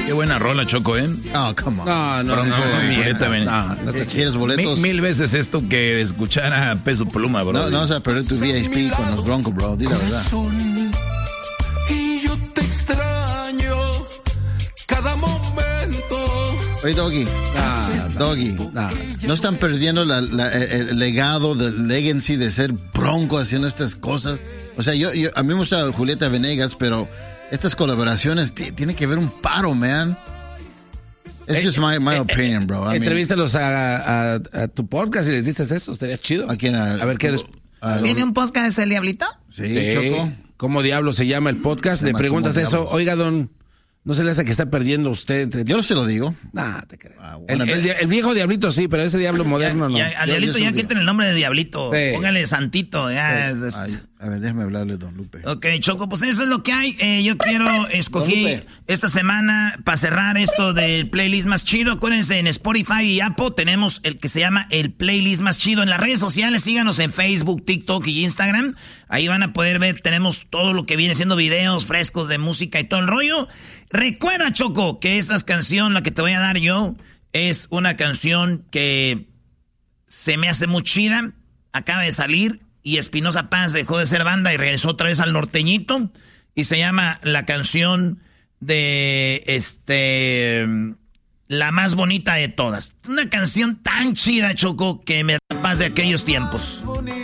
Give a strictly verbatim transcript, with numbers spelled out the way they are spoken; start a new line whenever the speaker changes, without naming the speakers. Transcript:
Qué buena rola, Choco, ¿eh?
Oh, come on.
No, no,
Bronco,
no, no,
Julieta
no,
Venegas.
no, no,
¿Quieres boletos?
Mil, mil veces esto que escuchar a Peso Pluma, bro.
No, no vas a perder tu V I P con los Broncos, bro. Di la verdad.
Y yo te extraño cada momento.
Oye, Doggy.
no,
Doggy.
no.
¿No están perdiendo la, la, el, el legado, del legacy de ser Bronco haciendo estas cosas? O sea, yo, yo a mí me gusta Julieta Venegas, pero estas colaboraciones t- tiene que haber un paro, man. It's just my, my opinion, bro. I mean,
Entrevístalos a, a, a tu podcast y les dices eso, estaría chido.
¿a quién? A,
A ver qué des-
a-
¿Tiene un podcast el Diablito?
Sí,
Sí.
Choco.
¿Cómo diablo se llama el podcast?
Se
Le
llama
preguntas
¿Cómo
eso.
diablos?
Oiga, don, ¿no se le hace que está perdiendo usted?
Yo no se lo digo.
Nah, te creo.
Ah,
el,
bueno,
el dia- el viejo diablito sí, pero ese diablo moderno no.
Ya, al
Yo-
Diablito
yo
ya
soy
quiten el nombre de Diablito.
Sí.
Póngale Santito. Ya, es- es-
Ay, a ver, déjame hablarle, don Lupe.
Ok, Choco, pues eso es lo que hay. Eh, yo quiero escoger
Lupe.
esta semana para cerrar esto del playlist más chido. Acuérdense, en Spotify y Apple tenemos el que se llama el playlist más chido. En las redes sociales, síganos en Facebook, TikTok y Instagram. Ahí van a poder ver, tenemos todo lo que viene siendo videos frescos de música y todo el rollo. Recuerda, Choco, que esta canción, la que te voy a dar yo, es una canción que se me hace muy chida. Acaba de salir. Y Espinoza Paz dejó de ser banda y regresó otra vez al norteñito. Y se llama la canción de este La más bonita de todas. Una canción tan chida, Choco, que me da paz de aquellos tiempos.